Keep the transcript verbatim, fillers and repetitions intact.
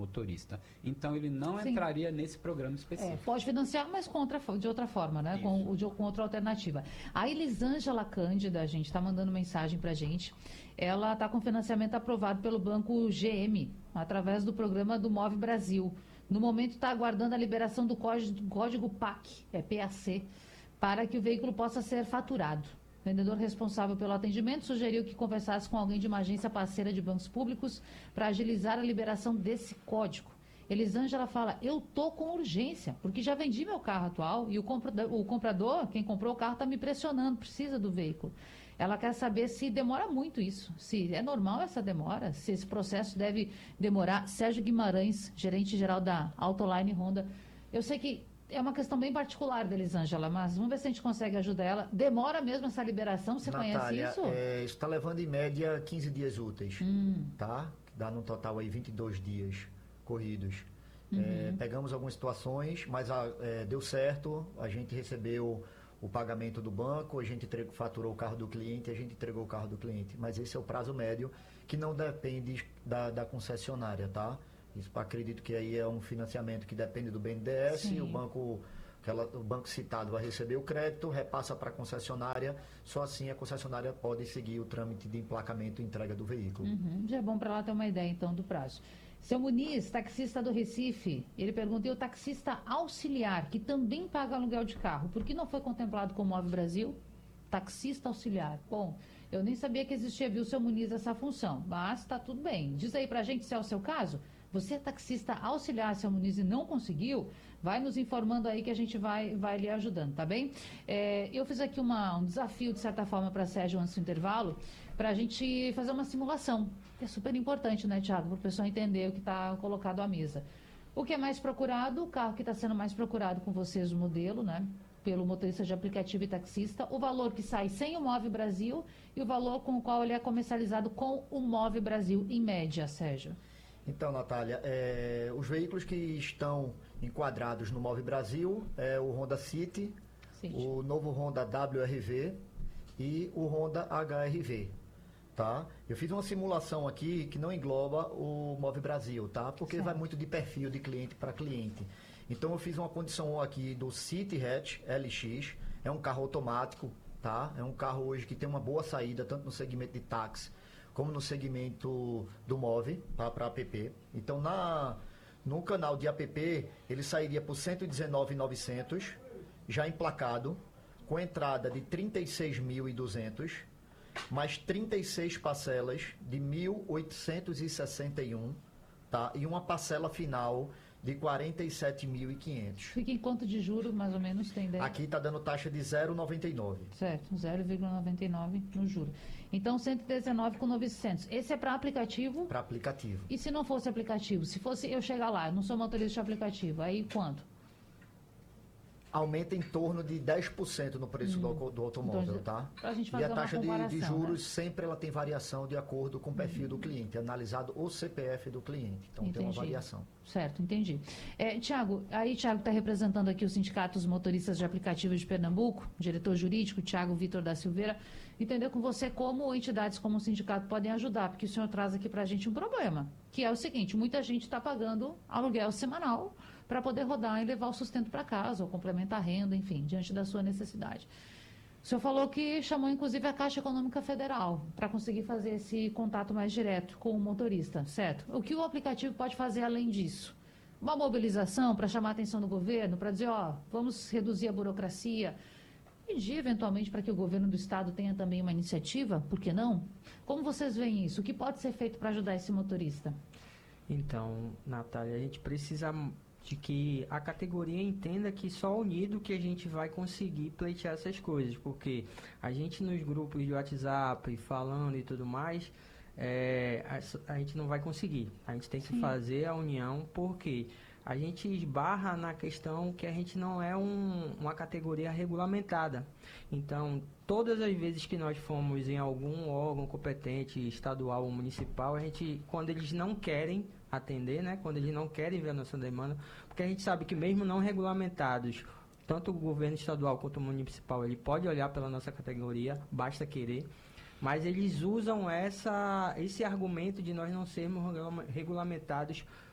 motorista. Então, ele não Sim. entraria nesse programa específico. É, pode financiar, mas contra, de outra forma, né? Com, de, com outra alternativa. A Elisângela Cândida, a gente está mandando mensagem para a gente. Ela está com financiamento aprovado pelo Banco G M, através do programa do Move Brasil. No momento está aguardando a liberação do código, código P A C, é P A C, para que o veículo possa ser faturado. O vendedor responsável pelo atendimento sugeriu que conversasse com alguém de uma agência parceira de bancos públicos para agilizar a liberação desse código. Elisângela fala, eu tô com urgência, porque já vendi meu carro atual e o comprador, o comprador quem comprou o carro, está me pressionando, precisa do veículo. Ela quer saber se demora muito isso, se é normal essa demora, se esse processo deve demorar. Sérgio Guimarães, gerente-geral da Autoline Honda. Eu sei que é uma questão bem particular da Elisângela, mas vamos ver se a gente consegue ajudar ela. Demora mesmo essa liberação? Você Natália, conhece isso? É, isso está levando em média quinze dias úteis, hum. tá? Dá no total aí vinte e dois dias corridos. Uhum. É, pegamos algumas situações, mas a, é, deu certo, a gente recebeu o pagamento do banco, a gente entregou, faturou o carro do cliente, a gente entregou o carro do cliente. Mas esse é o prazo médio, que não depende da, da concessionária, tá? Isso, acredito que aí é um financiamento que depende do B N D E S, Sim. o banco, aquela, o banco citado vai receber o crédito, repassa para a concessionária, só assim a concessionária pode seguir o trâmite de emplacamento e entrega do veículo. Uhum. Já é bom para ela ter uma ideia, então, do prazo. Seu Muniz, taxista do Recife, ele pergunta, e o taxista auxiliar, que também paga aluguel de carro, por que não foi contemplado como Move Brasil? Taxista auxiliar. Bom, eu nem sabia que existia, viu, seu Muniz, essa função, mas está tudo bem. Diz aí pra gente se é o seu caso. Você é taxista auxiliar, seu Muniz, e não conseguiu? Vai nos informando aí que a gente vai, vai lhe ajudando, tá bem? É, eu fiz aqui uma, um desafio, de certa forma, para Sérgio antes do intervalo, para a gente fazer uma simulação. É super importante, né, Thiago? Para o pessoal entender o que está colocado à mesa. O que é mais procurado? O carro que está sendo mais procurado com vocês, o modelo, né? Pelo motorista de aplicativo e taxista, o valor que sai sem o Move Brasil e o valor com o qual ele é comercializado com o Move Brasil, em média, Sérgio. Então, Natália, é, os veículos que estão enquadrados no Move Brasil é o Honda City, City, o novo Honda W R V e o Honda H R V, tá? Eu fiz uma simulação aqui que não engloba o Move Brasil, tá? Porque certo. vai muito de perfil de cliente para cliente. Então, eu fiz uma condição aqui do City Hatch L X, é um carro automático, tá? É um carro hoje que tem uma boa saída, tanto no segmento de táxi, como no segmento do Move, para app. Então, na, no canal de app, ele sairia por cento e dezenove mil e novecentos, já emplacado, com entrada de trinta e seis mil e duzentos, mais trinta e seis parcelas de mil oitocentos e sessenta e um, tá? E uma parcela final de quarenta e sete mil e quinhentos. Fica em quanto de juros, mais ou menos, tem ideia? Aqui está dando taxa de zero vírgula noventa e nove. Certo, zero vírgula noventa e nove no juro. Então, cento e dezenove com novecentos. Esse é para aplicativo? Para aplicativo. E se não fosse aplicativo? Se fosse eu chegar lá, eu não sou motorista de aplicativo, aí quanto? Aumenta em torno de dez por cento no preço hum. do, do automóvel, então, tá? Pra gente fazer e a taxa de, de juros, né? sempre ela tem variação de acordo com o perfil uhum. do cliente, analisado o C P F do cliente. Então, entendi. Tem uma variação. Certo, entendi. É, Tiago, aí Tiago está representando aqui o Sindicato dos Motoristas de Aplicativos de Pernambuco, diretor jurídico, Tiago Vitor da Silveira, entender com você como entidades como o sindicato podem ajudar, porque o senhor traz aqui para a gente um problema, que é o seguinte, muita gente está pagando aluguel semanal para poder rodar e levar o sustento para casa, ou complementar a renda, enfim, diante da sua necessidade. O senhor falou que chamou, inclusive, a Caixa Econômica Federal para conseguir fazer esse contato mais direto com o motorista, certo? O que o aplicativo pode fazer além disso? Uma mobilização para chamar a atenção do governo, para dizer, ó, vamos reduzir a burocracia, pedir, eventualmente, para que o governo do estado tenha também uma iniciativa, por que não? Como vocês veem isso? O que pode ser feito para ajudar esse motorista? Então, Natália, a gente precisa de que a categoria entenda que só unido que a gente vai conseguir pleitear essas coisas, porque a gente nos grupos de WhatsApp, falando e tudo mais, é, a, a gente não vai conseguir. A gente tem que Sim. fazer a união, porque a gente esbarra na questão que a gente não é um, uma categoria regulamentada. Então, todas as vezes que nós fomos em algum órgão competente, estadual ou municipal, a gente, quando eles não querem atender, né, quando eles não querem ver a nossa demanda, porque a gente sabe que mesmo não regulamentados, tanto o governo estadual quanto o municipal, ele pode olhar pela nossa categoria, basta querer, mas eles usam essa, esse argumento de nós não sermos regulamentados